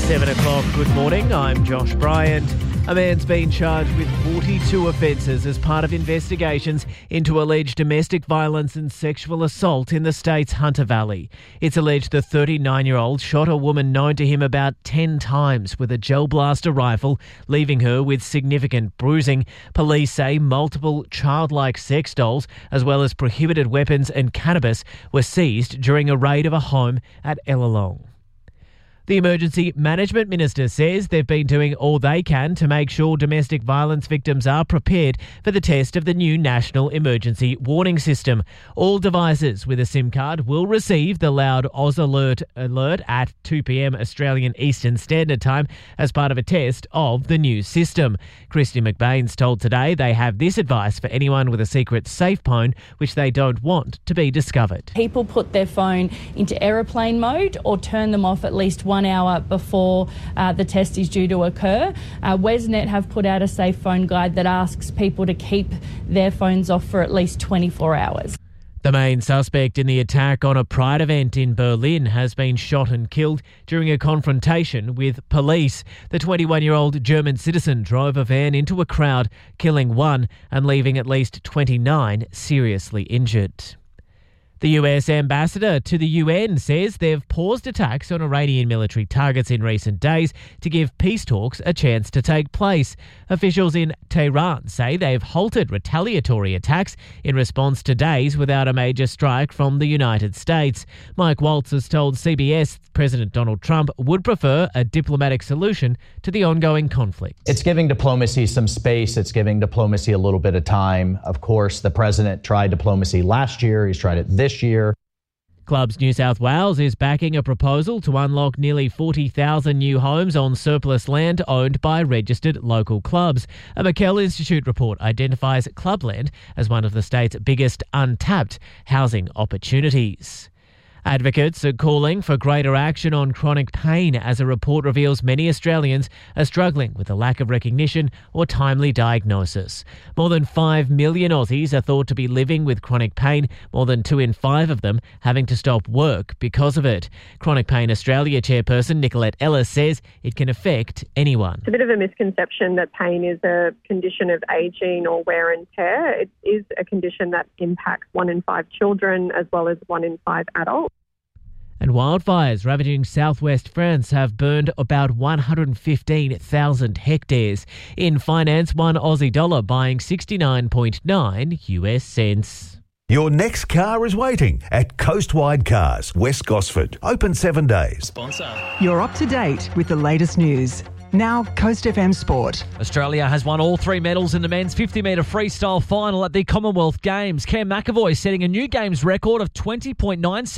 7 o'clock, good morning, I'm Josh Bryant. A man's been charged with 42 offences as part of investigations into alleged domestic violence and sexual assault in the state's Hunter Valley. It's alleged the 39-year-old shot a woman known to him about 10 times with a gel blaster rifle, leaving her with significant bruising. Police say multiple childlike sex dolls, as well as prohibited weapons and cannabis, were seized during a raid of a home at Ellalong. The Emergency Management Minister says they've been doing all they can to make sure domestic violence victims are prepared for the test of the new National Emergency Warning System. All devices with a SIM card will receive the loud Oz alert at 2 p.m. Australian Eastern Standard Time as part of a test of the new system. Christy McBain's told Today they have this advice for anyone with a secret safe phone which they don't want to be discovered. People put their phone into aeroplane mode or turn them off at least 1 hour before the test is due to occur. Wesnet have put out a safe phone guide that asks people to keep their phones off for at least 24 hours. The main suspect in the attack on a Pride event in Berlin has been shot and killed during a confrontation with police. The 21-year-old German citizen drove a van into a crowd, killing one and leaving at least 29 seriously injured. The US ambassador to the UN says they've paused attacks on Iranian military targets in recent days to give peace talks a chance to take place. Officials in Tehran say they've halted retaliatory attacks in response to days without a major strike from the United States. Mike Waltz has told CBS President Donald Trump would prefer a diplomatic solution to the ongoing conflict. It's giving diplomacy some space. It's giving diplomacy a little bit of time. Of course, the president tried diplomacy last year. He's tried it this year. Clubs New South Wales is backing a proposal to unlock nearly 40,000 new homes on surplus land owned by registered local clubs. A McKell Institute report identifies clubland as one of the state's biggest untapped housing opportunities. Advocates are calling for greater action on chronic pain as a report reveals many Australians are struggling with a lack of recognition or timely diagnosis. More than 5 million Aussies are thought to be living with chronic pain, more than 2 in 5 of them having to stop work because of it. Chronic Pain Australia chairperson Nicolette Ellis says it can affect anyone. It's a bit of a misconception that pain is a condition of ageing or wear and tear. It is a condition that impacts 1 in 5 children as well as 1 in 5 adults. And wildfires ravaging southwest France have burned about 115,000 hectares. In finance, one Aussie dollar buying 69.9 US cents. Your next car is waiting at Coastwide Cars, West Gosford. Open 7 days. Sponsor. You're up to date with the latest news. Now, Coast FM Sport. Australia has won all 3 medals in the men's 50-metre freestyle final at the Commonwealth Games. Cam McAvoy setting a new games record of 20.9